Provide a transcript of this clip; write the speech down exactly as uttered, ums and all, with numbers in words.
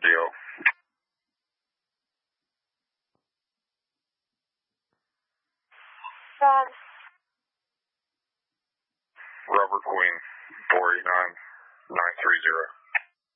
deal. Um, Robert Queen, four eight nine, nine three zero.